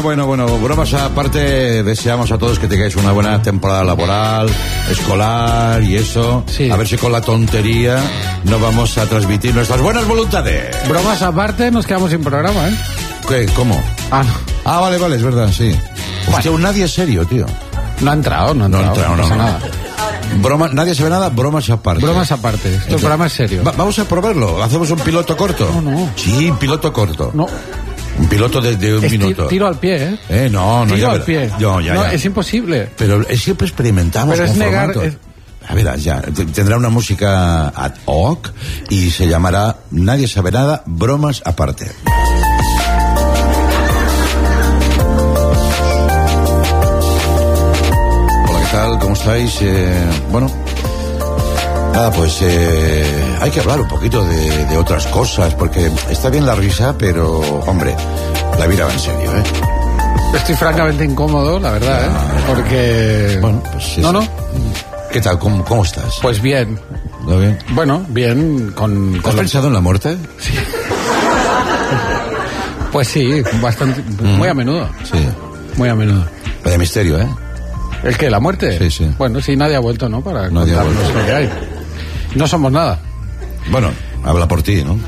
Bueno, bromas aparte, deseamos a todos que tengáis una buena temporada laboral, escolar y eso. Sí. A ver si con la tontería no vamos a transmitir nuestras buenas voluntades. Bromas aparte, nos quedamos sin programa, ¿eh? ¿Qué? ¿Cómo? Ah, no. Ah, vale, es verdad, sí. Hostia, un nadie es serio, tío. No ha entrado. No pasa nada. Broma, nadie sabe nada, bromas aparte. Bromas aparte. Este programa es serio. Vamos a probarlo. ¿Hacemos un piloto corto? No. Sí, un piloto corto. No. Un piloto de un minuto. Tiro al pie, ¿eh? No, tiro ya al pie. No, es imposible. Pero siempre experimentamos. Pero es negar. A ver, ya, tendrá una música ad hoc y se llamará Nadie sabe nada, bromas aparte. Hola, ¿qué tal? ¿Cómo estáis? Nada, pues hay que hablar un poquito de otras cosas, porque está bien la risa, pero, hombre, la vida va en serio, ¿eh? Estoy francamente incómodo, la verdad, porque... Bueno, pues... No. ¿Qué tal? ¿Cómo estás? Pues bien. ¿Todo bien? Bueno, bien, ¿Has pensado en la muerte? Sí. Pues sí, bastante, muy a menudo. Sí. Muy a menudo. Vaya misterio, ¿eh? ¿El qué? ¿La muerte? Sí. Bueno, sí, nadie ha vuelto, ¿no? Para nadie contarnos lo que hay. No somos nada. Bueno, habla por ti, ¿no?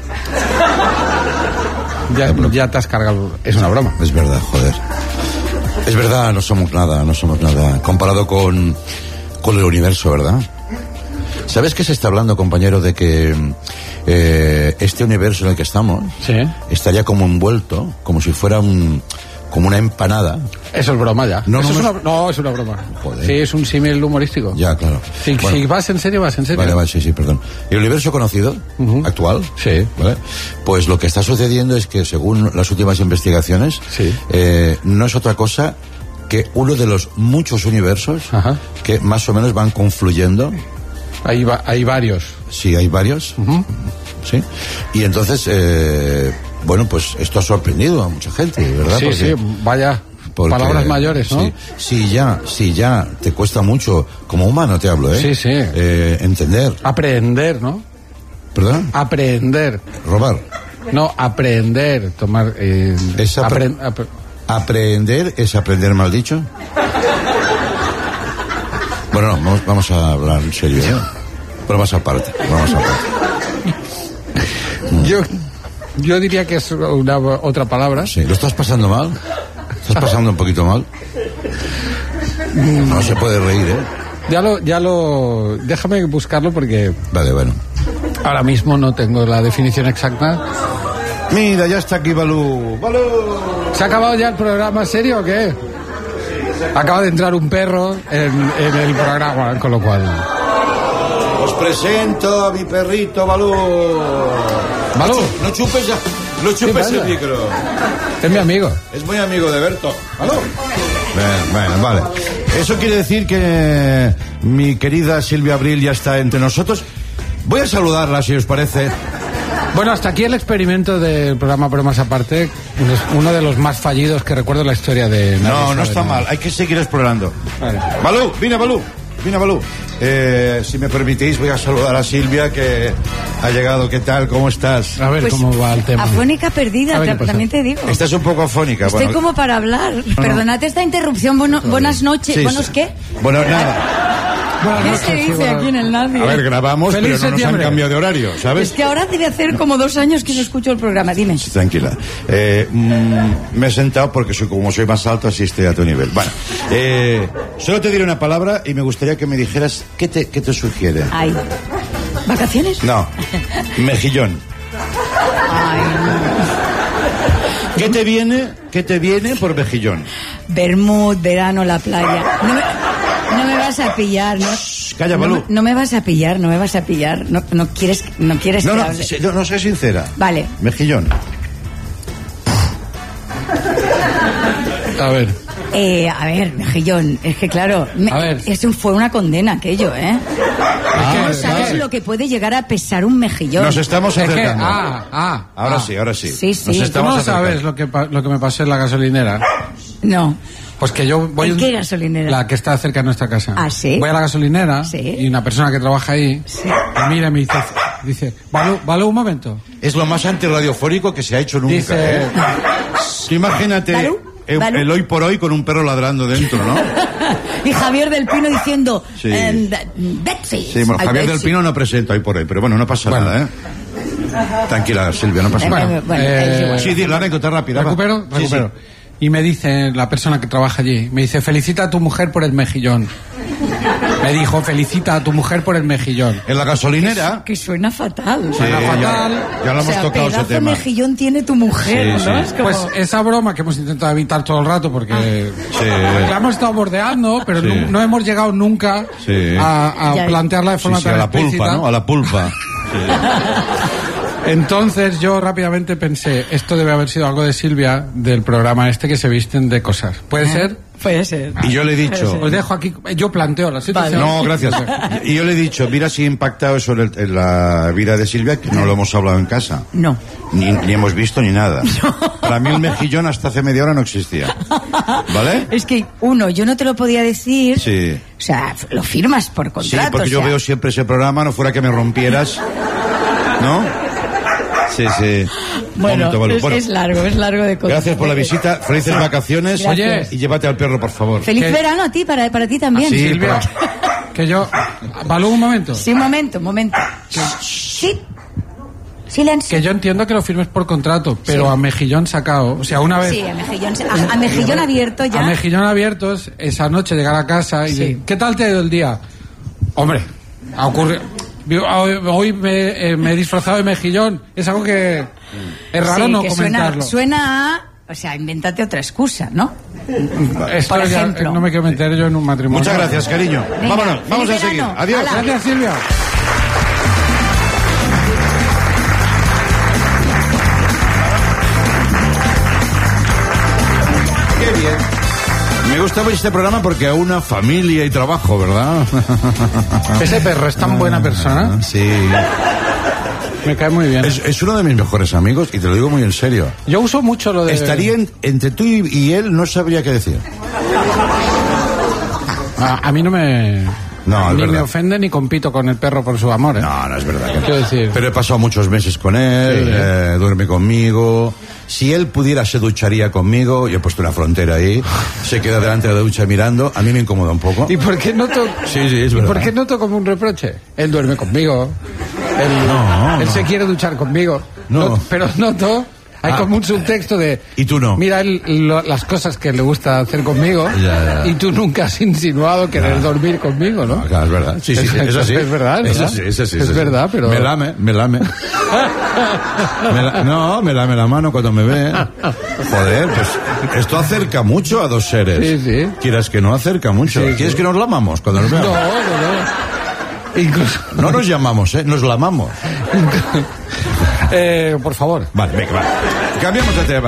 Ya te has cargado. Es una broma. Es verdad, joder. Es verdad, no somos nada. Comparado con el universo, ¿verdad? ¿Sabes qué se está hablando, compañero, de que este universo en el que estamos estaría como envuelto, como si fuera como una empanada? Eso es broma ya. No, es una broma. Joder. Sí, es un símil humorístico. Ya, claro. Si vas en serio, vas en serio. Vale, sí, perdón. ¿El universo conocido, actual? Sí. ¿Vale? Pues lo que está sucediendo es que, según las últimas investigaciones, no es otra cosa que uno de los muchos universos que más o menos van confluyendo. Hay varios. Sí, hay varios. Sí. Y entonces, bueno, pues esto ha sorprendido a mucha gente, ¿verdad? Sí, vaya. Palabras mayores, ¿no? Sí, ya te cuesta mucho, como humano te hablo, ¿eh? Sí. Entender. Aprender, ¿no? ¿Perdón? Aprender. Robar. No, aprender, tomar... ¿Aprender es aprender mal dicho? Bueno, no, vamos a hablar en serio, ¿eh? Bromas aparte. Yo diría que es otra palabra. Sí, ¿lo estás pasando mal? ¿Estás pasando un poquito mal? No se puede reír, ¿eh? Déjame buscarlo porque... Vale, bueno. Ahora mismo no tengo la definición exacta. Mira, ya está aquí Balú. ¡Balú! ¿Se ha acabado ya el programa serio o qué? Acaba de entrar un perro en el programa, con lo cual... Os presento a mi perrito Balú. Balú. No chupes ya. No chupes el micro. Es mi amigo. Es muy amigo de Berto. Balú. Bueno, vale. Eso quiere decir que mi querida Silvia Abril ya está entre nosotros. Voy a saludarla, si os parece. Bueno, hasta aquí el experimento del programa Bromas Aparte, uno de los más fallidos que recuerdo en la historia de... No está mal, hay que seguir explorando. Vale. Balú, vine Balú. Si me permitís, voy a saludar a Silvia, que ha llegado. ¿Qué tal? ¿Cómo estás? A ver pues, cómo va el tema. Afónica perdida, también te digo. Estás un poco afónica. Estoy como para hablar. Perdonad esta interrupción. Buenas noches. Sí, ¿Buenos qué? Bueno, nada. ¿Qué se dice aquí en el Nadio? A ver, grabamos, pero no nos han cambiado de horario, ¿sabes? Es que ahora debe hacer como 2 años que no escucho el programa. Dime. Tranquila. Me he sentado porque como soy más alto, así estoy a tu nivel. Bueno, solo te diré una palabra y me gustaría que me dijeras qué te sugiere. Ay. ¿Vacaciones? No. Mejillón. Ay, no. ¿Qué te viene por mejillón? Bermud, verano, la playa. No me vas a pillar, ¿no? Calla, Balú. No me vas a pillar. No quieres que hable. No, sé sincera. Vale. Mejillón. A ver, Mejillón, es que claro, fue una condena aquello, ¿eh? No sabes lo que puede llegar a pesar un mejillón. Nos estamos acercando. Ahora sí. Sí. ¿Tú no sabes lo que me pasó en la gasolinera? No. Pues que yo voy... ¿En qué gasolinera? La que está cerca de nuestra casa. ¿Ah, sí? Voy a la gasolinera y una persona que trabaja ahí me mira y me dice, Balú, un momento. Es lo más antirradiofónico que se ha hecho nunca, dice, Imagínate... el hoy por hoy con un perro ladrando dentro, ¿no? Y Javier del Pino diciendo, sí. Betsy. Sí, bueno, Javier del Pino no presenta hoy por hoy, pero bueno, no pasa nada, ¿eh? Tranquila, Silvia, no pasa nada. Sí, di la anécdota rápida. Recupero. Sí. Y me dice la persona que trabaja allí, me dice, felicita a tu mujer por el mejillón. Me dijo, felicita a tu mujer por el mejillón. En la gasolinera. Que suena fatal. Sí, suena fatal. Ya lo hemos tocado ese tema. Mejillón tiene tu mujer, sí, ¿no? Sí. Es como... Pues esa broma que hemos intentado evitar todo el rato porque la hemos estado bordeando, pero no hemos llegado nunca a plantearla de forma tan explícita. A la pulpa, ¿no? A la pulpa. Entonces yo rápidamente pensé, esto debe haber sido algo de Silvia del programa este que se visten de cosas. ¿Puede ser? Puede ser. Y yo le he dicho... Os dejo aquí, yo planteo la situación. Vale. No, gracias. Y yo le he dicho, mira si ha impactado eso en la vida de Silvia, que no lo hemos hablado en casa. No. Ni hemos visto ni nada. No. Para mí el mejillón hasta hace media hora no existía. ¿Vale? Es que, yo no te lo podía decir. Sí. O sea, lo firmas por contrato. Sí, porque yo veo siempre ese programa, no fuera que me rompieras, ¿no? Sí. Bueno, es largo de cosas. Gracias por la visita, felices vacaciones. Gracias. Y llévate al perro, por favor. Feliz verano a ti, para ti también. Sí, Silvia, que yo... ¿Valú un momento? Sí, un momento. Sí. Silencio. Que yo entiendo que lo firmes por contrato, pero a mejillón sacado, o sea, una vez... Sí, a mejillón abierto ya. A mejillón abiertos, esa noche llegar a casa y decir, ¿qué tal te ha ido el día? Hombre, ha ocurrido... Hoy me he disfrazado de mejillón. Es algo que es raro no comentarlo. Suena a... O sea, invéntate otra excusa, ¿no? Por ejemplo. No me quiero meter yo en un matrimonio. Muchas gracias, cariño. Venga, vámonos, vamos a seguir. Adiós. Hola. Gracias, Silvia. Qué bien. Me gusta este programa porque a una familia y trabajo, ¿verdad? Ese perro es tan buena persona. Sí. Me cae muy bien. Es uno de mis mejores amigos y te lo digo muy en serio. Yo uso mucho lo de... Estaría entre tú y él, no sabría qué decir. A mí no me... No, ni me ofende ni compito con el perro por su amor, ¿eh? No es verdad. Quiero decir... Pero he pasado muchos meses con él, duerme conmigo. Si él pudiera, se ducharía conmigo. Yo he puesto una frontera ahí. Se queda delante de la ducha mirando. A mí me incomoda un poco. ¿Y por qué noto? Sí, es verdad. ¿Y por qué noto como un reproche? Él duerme conmigo. Él se quiere duchar conmigo. No. Pero noto... Hay como un subtexto de... Y tú no. Mira las cosas que le gusta hacer conmigo y tú nunca has insinuado querer dormir conmigo, ¿no? Claro, es verdad. Sí, es así. Es verdad, es así. Es verdad, pero... Me lame. me lame la mano cuando me ve. Joder, pues esto acerca mucho a dos seres. Sí. Quieras que no, acerca mucho. ¿Quieres que nos lamamos cuando nos veamos? No. Incluso... No nos llamamos, nos lamamos. Por favor. Vale, venga, va. Cambiamos de tema.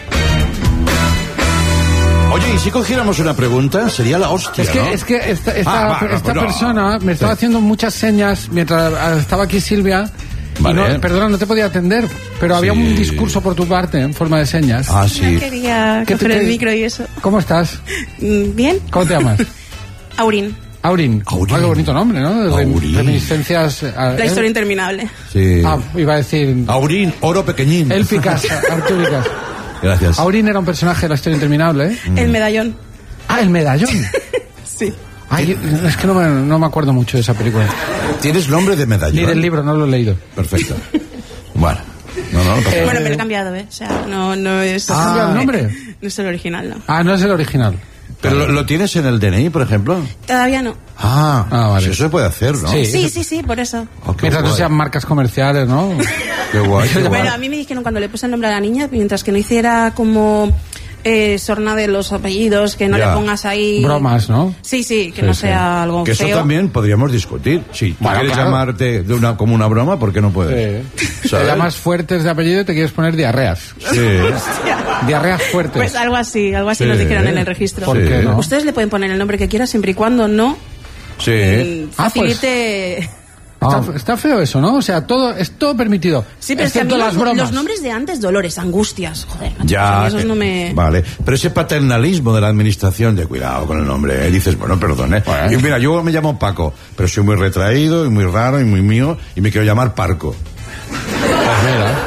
Oye, ¿y si cogiéramos una pregunta? Sería la hostia, ¿no? Es que esta persona me estaba haciendo muchas señas mientras estaba aquí Silvia. Vale. Y perdona, no te podía atender, pero había un discurso por tu parte en forma de señas. Ah, sí. No quería coger el micro y eso. ¿Cómo estás? Bien. ¿Cómo te llamas? Aurín. Aurín. Qué bonito nombre, ¿no? Reminiscencias... La historia interminable. Sí. Iba a decir... Aurín, oro pequeñín. Élficas, artúricas. Gracias. Aurín era un personaje de la historia interminable, ¿eh? El medallón. Ah, el medallón. Sí. Ay, es que no me acuerdo mucho de esa película. ¿Tienes nombre de medallón? Ni del libro, no lo he leído. Perfecto. Bueno. No pasa nada. Bueno, me lo he cambiado, ¿eh? O sea, no es... ¿Has cambiado el nombre? No es el original, no. Ah, no es el original. ¿Pero lo tienes en el DNI, por ejemplo? Todavía no. Vale. Eso se puede hacer, ¿no? Sí, por eso. Mientras no sean marcas comerciales, ¿no? Qué guay. Bueno, a mí me dijeron cuando le puse el nombre a la niña, mientras que no hiciera como sorna de los apellidos, que no le pongas ahí... Bromas, ¿no? Sí, que no sea algo que feo. Eso también podríamos discutir. Si tú quieres llamarte como una broma, ¿por qué no puedes? Sí. Te llamas Fuertes de apellido y te quieres poner diarreas. Sí. Diarreas fuertes. Pues algo así nos dijeron en el registro. ¿Por qué no? Ustedes le pueden poner el nombre que quieran siempre y cuando no facilite... Está feo eso, ¿no? O sea, es todo permitido. Sí, pero excepto las bromas. Los nombres de antes, Dolores, Angustias, joder. Ya, esos no me... Vale, pero ese paternalismo de la administración, de cuidado con el nombre, dices, bueno, perdón, Y mira, yo me llamo Paco, pero soy muy retraído y muy raro y muy mío y me quiero llamar Parco. Pues mira.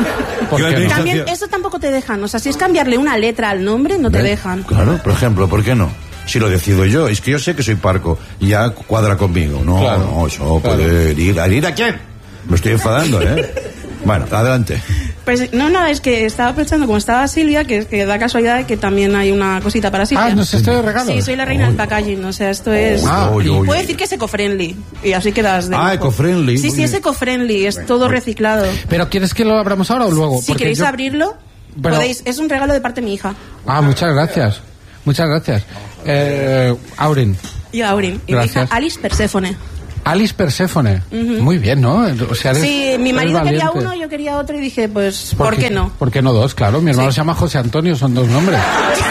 También eso tampoco te dejan. O sea, si es cambiarle una letra al nombre, no te dejan. Claro, por ejemplo, ¿por qué no? Si lo decido yo, es que yo sé que soy parco y ya cuadra conmigo. No, claro, no, eso puede ir a quién. Me estoy enfadando, ¿eh? Bueno, adelante. Pues no, es que estaba pensando, como estaba Silvia, que da casualidad de que también hay una cosita para Silvia. ¿nos estoy de regalo? Sí, soy la reina del packaging, o sea, esto es... Puedo decir que es eco-friendly, y así quedas de lujo. Eco-friendly. Sí, es eco-friendly, es todo reciclado. ¿Pero quieres que lo abramos ahora o luego? Si queréis abrirlo, podéis, es un regalo de parte de mi hija. Muchas gracias. Muchas gracias. Aurin. Yo, Aurin. Y gracias. Mi hija Alice Perséfone. Alice Perséfone. Muy bien, ¿no? O sea, sí, mi marido quería uno, yo quería otro y dije, pues, ¿por qué no? ¿Por qué no dos? Claro, mi hermano se llama José Antonio, son dos nombres.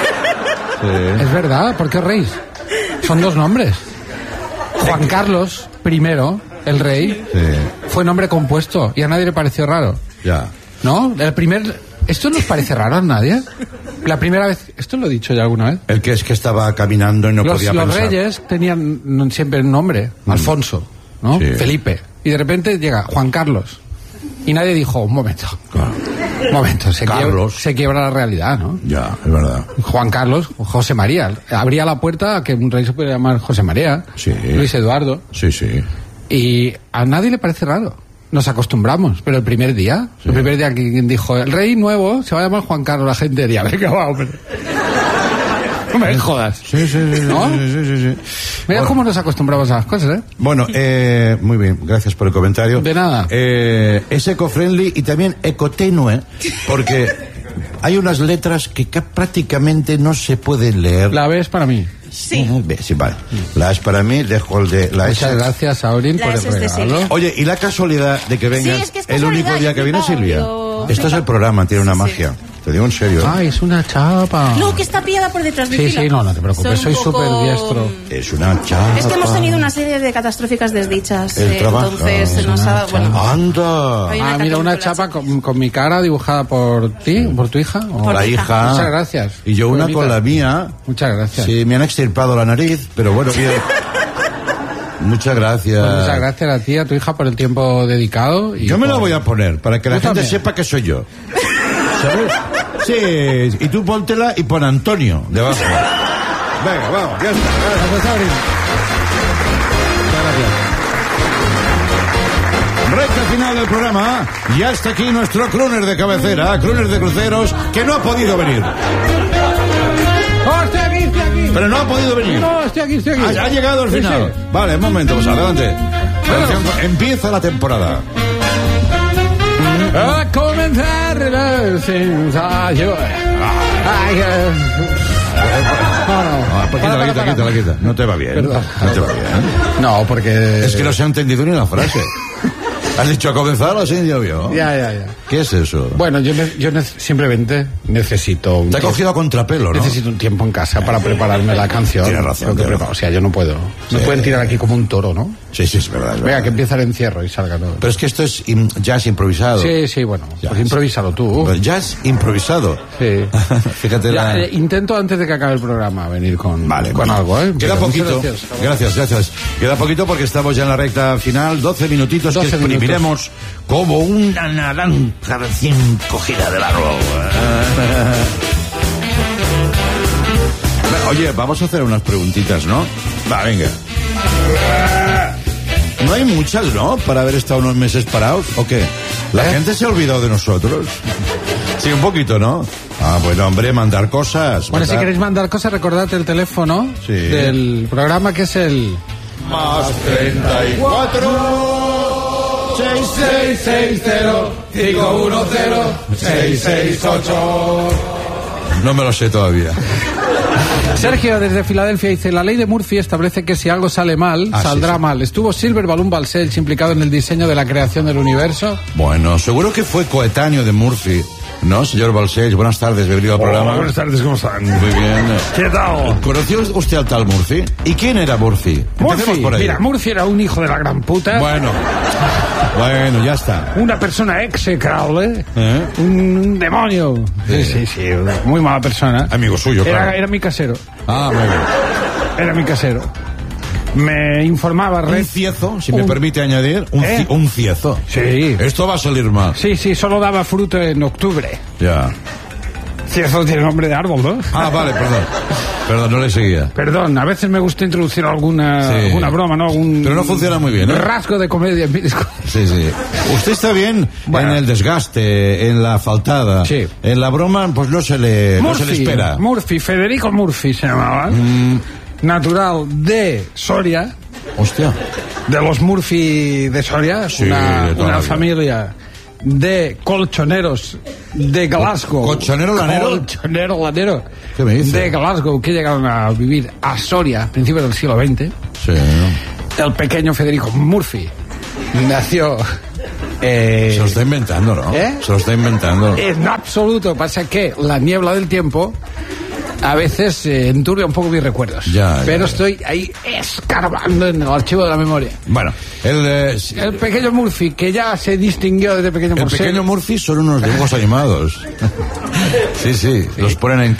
Es verdad, ¿por qué reís? Son dos nombres. Juan Carlos I, el rey, fue nombre compuesto y a nadie le pareció raro. Ya. ¿No? ¿Esto nos parece raro a nadie? La primera vez... ¿Esto lo he dicho ya alguna vez? El que es que estaba caminando y no podía pensar. Los reyes tenían siempre un nombre. Alfonso, ¿no? Sí. Felipe. Y de repente llega Juan Carlos. Y nadie dijo, un momento. Claro. Un momento, se quiebra la realidad, ¿no? Ya, es verdad. Juan Carlos, José María. Abría la puerta a que un rey se pudiera llamar José María. Sí. Luis Eduardo. Sí. Y a nadie le parece raro. Nos acostumbramos, pero el primer día quien dijo, el rey nuevo se va a llamar Juan Carlos, la gente diría, venga, va, hombre. No me jodas. Sí. ¿No? Sí. Mira cómo nos acostumbramos a las cosas, ¿eh? Bueno, muy bien, gracias por el comentario. De nada. Es eco-friendly y también ecotenue, porque hay unas letras que prácticamente no se pueden leer. La B es para mí. Sí. Sí, vale. La es para mí, dejo el de la S. Muchas gracias, Aurin, por el regalo. Oye, y la casualidad de que vengas el único día que viene, Silvia. Esto es el programa, tiene una magia. Te digo en serio. Es una chapa. No, que está pillada por detrás de Sí, no te preocupes, soy súper diestro. Es una chapa. Es que hemos tenido una serie de catastróficas desdichas. El trabajo. Entonces nos ha... Bueno, ¡anda! Mira, una chapa con mi cara dibujada por ti, por tu hija. Por la hija. Muchas gracias. Y yo una con la mía. Muchas gracias. Sí, me han extirpado la nariz, pero bueno, bien. Muchas gracias. Pues muchas gracias a ti, a tu hija, por el tiempo dedicado. Yo me la voy a poner, para que la gente sepa que soy yo. ¿Sabes? Sí, y tú póntela y pon Antonio debajo. Venga, vamos, ya está. Gracias, Aurin. Recta final del programa. Y hasta aquí nuestro crooner de cabecera, crooner de cruceros, que no ha podido venir. Estoy aquí. Pero no ha podido venir. No, estoy aquí. Ha llegado al final. Sí. Vale, un momento, pues adelante. Empieza la temporada. A comenzar la sensación. Quita. No te va bien. Perdón. No te va bien. No, porque... Es que no se ha entendido ni la frase. ¿Has dicho a comenzar o así? Yo. Ya. ¿Qué es eso? Bueno, yo simplemente necesito... Te ha cogido a contrapelo, ¿no? Necesito un tiempo en casa para prepararme la canción. Tienes razón. O sea, yo no puedo. Me pueden tirar aquí como un toro, ¿no? Sí, es verdad. Venga, que empieza el encierro y salga todo. Pero es que esto es jazz improvisado. Sí, bueno. Pues improvísalo tú. Pues jazz improvisado. Sí. Fíjate intento antes de que acabe el programa venir con algo, ¿eh? Queda poquito. Gracias. Queda poquito porque estamos ya en la recta final. 12 minutitos que exprimiremos como una naranja recién cogida del árbol. Oye, vamos a hacer unas preguntitas, ¿no? Va, venga. No hay muchas, ¿no? Para haber estado unos meses parados, ¿o qué? ¿La gente se ha olvidado de nosotros? Sí, un poquito, ¿no? Bueno, hombre, mandar cosas. Bueno, si queréis mandar cosas, recordad el teléfono del programa, que es el... +34 6660 510 668. No me lo sé todavía. Sergio, desde Filadelfia, dice: la ley de Murphy establece que si algo sale mal, saldrá mal. ¿Estuvo Silver Balloon Balcells implicado en el diseño de la creación del universo? Bueno, seguro que fue coetáneo de Murphy, ¿no, señor Balcells? Buenas tardes, bienvenido al programa. Buenas tardes, ¿cómo están? Muy bien. ¿Qué tal? ¿Conoció usted al tal Murphy? ¿Y quién era Murphy? Murphy, por ahí. Mira, Murphy era un hijo de la gran puta. Bueno, ya está. Una persona execrable. Un demonio. Sí, muy mala persona. Amigo suyo, claro. Era mi casero. Muy bien. Era mi casero. me informaba Un ciezo, si me permite añadir, un ciezo. Sí. Esto va a salir mal. Sí, solo daba fruto en octubre. Ya. Ciezo tiene nombre de árbol, ¿no? Ah, vale, perdón, no le seguía. Perdón, a veces me gusta introducir alguna broma, ¿no? Pero no funciona muy bien, ¿eh? Rasgo de comedia en mi discurso. Sí. Usted está bien en el desgaste, en la faltada. Sí. En la broma, pues no se le espera. Federico Murphy se llamaba. Natural de Soria. Hostia. De los Murphy de Soria. Sí, una familia de colchoneros de Glasgow. ¿Colchonero lanero? Colchonero lanero. ¿Qué me dice? De Glasgow, que llegaron a vivir a Soria a principios del siglo XX. Sí. El pequeño Federico Murphy nació... se lo está inventando, ¿no? Se lo está inventando. En absoluto. Pasa que la niebla del tiempo a veces enturbia un poco mis recuerdos. Pero estoy ahí escarbando en el archivo de la memoria. Bueno, el pequeño Murphy, que ya se distinguió desde pequeño por El pequeño Murphy son unos dibujos animados. Sí, los ponen en